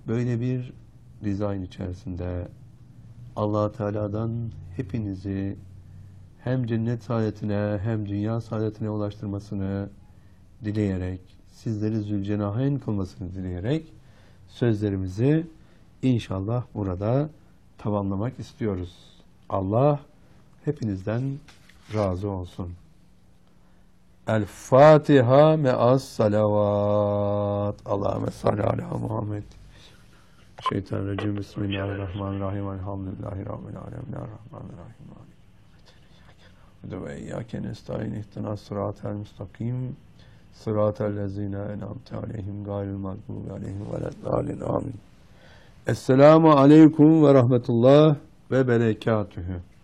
böyle bir dizayn içerisinde Allah Teala'dan hepinizi hem cennet saadetine hem dünya saadetine ulaştırmasını dileyerek, sizleri Zülcenahen kılmasını dileyerek sözlerimizi inşallah burada tamamlamak istiyoruz. Allah hepinizden razı olsun. El-Fatiha me'as salavat. Allahümme salli ala Muhammed. Şeytanirracim. Bismillahirrahmanirrahim. Elhamdülillahi Rabbil alemin. Errahmanirrahim. Ve iyyâke nestaîn. İhtinas sıratel müstakim. Sıratel lezîne en'amte aleyhim gâyril mağdûbi aleyhim veleddâlin. Amin. Esselamu aleyküm ve rahmetullah ve berekatühü.